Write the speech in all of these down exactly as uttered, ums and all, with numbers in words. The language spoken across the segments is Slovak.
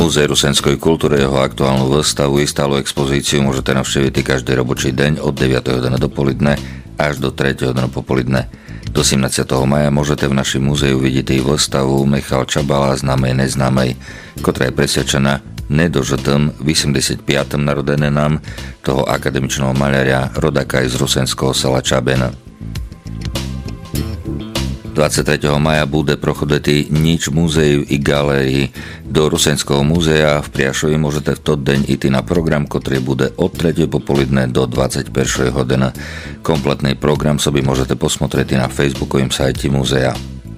Múzeum rusenskej kultúry jeho aktuálnu výstavu i stálu expozíciu môžete navštíviť každý robočí deň od deviatej hodiny dopoludne až do tretej hodiny popoludne. Do sedemnásteho maja môžete v našom múzeu vidieť i výstavu Michal Čabala známej neznámej, ktorá je presvedčená nedožitým osemdesiatpiatym narodeninám toho akademičného maľaria rodáka z rusenského sela Čabena. dvadsiateho tretieho maja bude prochoditi nič múzeju i galérii. Do Rusenského múzea v Priašovi môžete v to deň ísť na program, ktorý bude od tretej popoludne do dvadsaťjeden hodiny. Kompletný program sobi môžete posmotriť na facebookovým sajte múzea.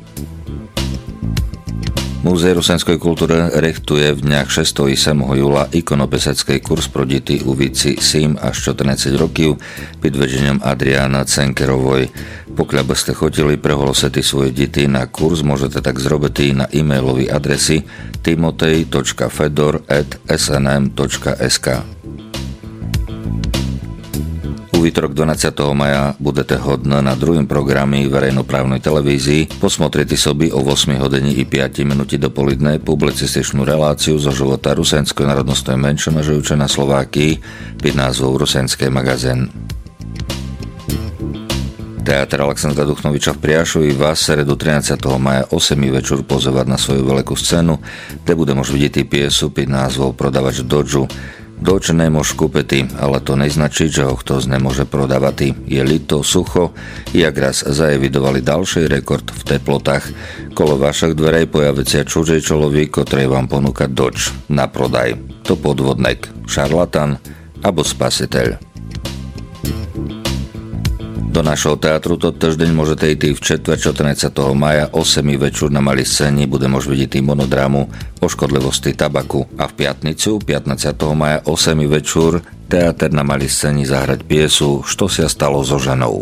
Múzeum rusenskej kultúry rechtuje v dňach šiesteho i siedmeho júla ikonopisacký kurz pro deti u výci sedem až štrnásť rokov pod vedením Adriana Cenkerovoj. Pokiaľ by ste chodili prehlosiť svoje deti na kurz, môžete tak zrobiť na e-mailovej adresi timotej bodka fedor at es en em bodka es ká. Útorok dvanásteho maja budete hodné na druhém programe verejnoprávnej televízii posmotriť sobi o ôsmej hodine i päť minút dopoludne publicističnú reláciu zo života rusenskej národnostnej menšiny žijúce na Slovákii pod názvou Rusenský magazín. Teatr Alexandra Duchnoviča v Priašovi vás seredu trinásteho maja o osem večer pozývať na svoju veľkú scénu, kde bude môcť vidieť piesu pod názvou Prodavač Dodžu. Doč nemôž kúpiť, ale to neznačí, že ho kto nemôže prodávať. Je lito, sucho, jak raz zaevidovali ďalší rekord v teplotách. Kolo vašich dverej pojaví sa čudžej človek, ktorý vám ponúka Doč na prodaj. To podvodnek, šarlatán alebo spasiteľ. Do našho teatru to týždeň môžete ísť v četvrť štrnásteho maja o osem večer na malej scéne bude môcť vidieť monodrámu o škodlivosti tabaku a v piatnicu pätnásteho maja o osem večer teatr na malej scéne zahrať piesu Što sa stalo so ženou.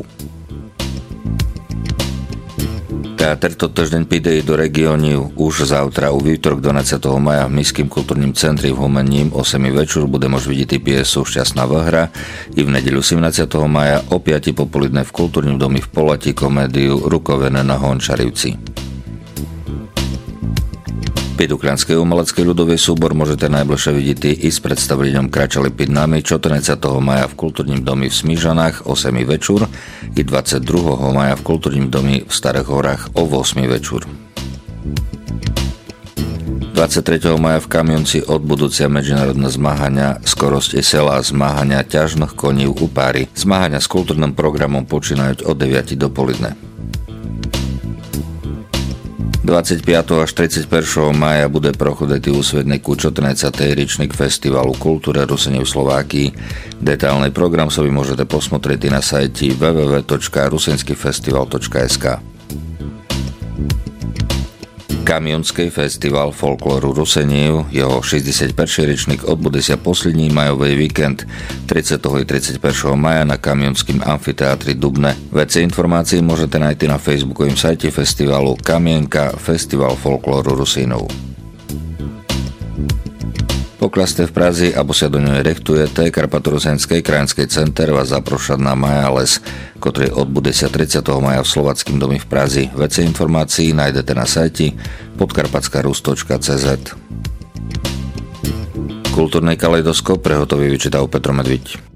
Teatr to týždeň píde do regiónu už zautra u výtorok dvanásteho maja v Mestském kultúrnym centri v Humenním o osem večer bude môcť vidieť piesu Šťastná vhra i v nedeľu sedemnásteho maja o piatej popoludne v kultúrnym domi v Polati komédiu Rukovené na Hončarivci. Uklianský umelecký ľudový súbor môžete najbližšie vidieť i s predstavením Kračali pred nami štrnásteho maja v kultúrnym domi v Smížanách o osem večer i dvadsiateho druhého maja v kultúrnym domi v Starých horách o osem večer. dvadsiateho tretieho maja v Kamionci odbudúcia medzinárodné zmáhania Skorosť sela zmáhania ťažných koní u páry. Zmáhania s kultúrnym programom počínajú od deviatej dopoludne. dvadsaťpiateho až tridsaťjedného maja bude prochoditi úsvedniku štrnásteho ročník Festivalu kultúry Rusenej v Slovákii. Detailný program sa vy môžete posmotriť na sajti w w w bodka rusenskifestival bodka es ká. Kamionský festival folklóru Ruseniev, jeho šesťdesiatjeden ročník odbude sa posledný majový víkend tridsiateho i tridsaťjedného maja na Kamionském amfiteátri Dubne. Vece informácií môžete nájsť na facebookovým sajte festivalu Kamienka Festival folklóru Rusínov. Pokiaľ ste v Prazi alebo sa do ňoj rechtujete, Karpatorusenský krajinský center vás zaproša na Majales, ktorý odbude sa tridsiateho maja v Slovackým domi v Prazi. Vece informácií nájdete na sajti podkarpatská rus bodka cé zet. Kultúrny kaleidoskop prehotový vyčítal Petro Medviť.